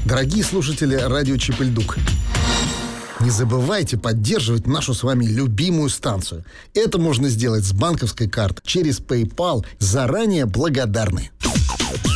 Дорогие слушатели радио Чип-и-Дук, не забывайте поддерживать нашу с вами любимую станцию. Это можно сделать с банковской карты через PayPal. Заранее благодарны.